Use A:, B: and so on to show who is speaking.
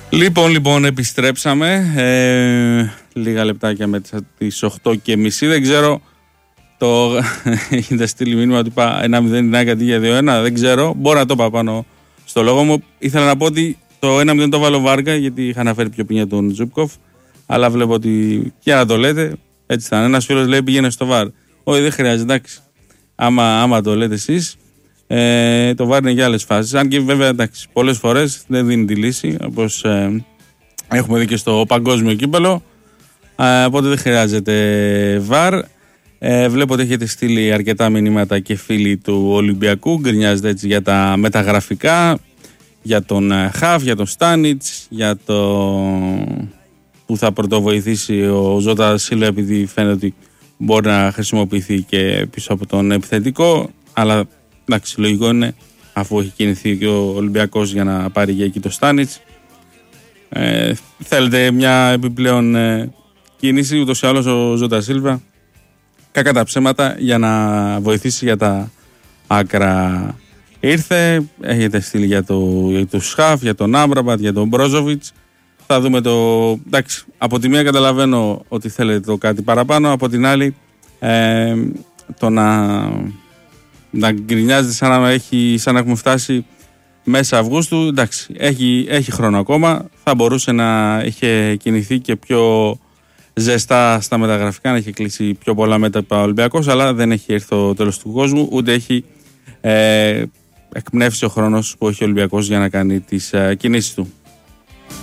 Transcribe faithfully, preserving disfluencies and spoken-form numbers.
A: Λοιπόν, λοιπόν, επιστρέψαμε ε, λίγα λεπτάκια μετά τις οκτώ και μισή. Δεν ξέρω, το έχετε στείλει μήνυμα ότι είπα ένα μηδέν αντί για δύο ένα. Δεν ξέρω, μπορώ να το είπα πάνω στο λόγο μου. Ήθελα να πω ότι το ένα μηδέν το βάλω Βάργα, γιατί είχα αναφέρει πιο πριν για τον Τζούπκοφ. Αλλά βλέπω ότι και να το λέτε, έτσι θα είναι. Ένας φίλος λέει πήγαινε στο Βαρ. Όχι, δεν χρειάζεται, εντάξει. Άμα, άμα το λέτε εσείς, ε, το Βαρ είναι για άλλες φάσεις. Αν και βέβαια, εντάξει, πολλές φορές δεν δίνει τη λύση, όπως ε, έχουμε δει και στο παγκόσμιο κύπελο. Ε, οπότε δεν χρειάζεται Βαρ. Ε, βλέπω ότι έχετε στείλει αρκετά μηνύματα και φίλοι του Ολυμπιακού. Γκρινιάζετε έτσι για τα μεταγραφικά, για τον Χαφ, για τον Στάνιτς, για το που θα πρωτοβοηθήσει ο Ζώτα Σίλβα, επειδή φαίνεται ότι μπορεί να χρησιμοποιηθεί και πίσω από τον επιθετικό. Αλλά εντάξει, λογικό είναι, αφού έχει κινηθεί και ο Ολυμπιακός για να πάρει για εκεί το Στάνιτς. Ε, θέλετε μια επιπλέον ε, κίνηση, ούτως ή άλλως ο Ζώτα Σίλβα, κακά τα ψέματα, για να βοηθήσει για τα άκρα ήρθε. Έχετε στείλει για το, για το Σχαφ, για τον Άμπραμπατ, για τον Μπρόζοβιτς. Θα δούμε το. Εντάξει, από τη μία καταλαβαίνω ότι θέλετε το κάτι παραπάνω, από την άλλη ε, το να, να γκρινιάζετε σαν να, έχει, σαν να έχουμε φτάσει μέσα Αυγούστου. Εντάξει, έχει, έχει χρόνο ακόμα. Θα μπορούσε να είχε κινηθεί και πιο ζεστά στα μεταγραφικά, να έχει κλείσει πιο πολλά μέτωπα ο Ολυμπιακός, αλλά δεν έχει έρθει το τέλος του κόσμου, ούτε έχει ε, εκπνεύσει ο χρόνος που έχει ο Ολυμπιακός για να κάνει τις ε, κινήσεις του.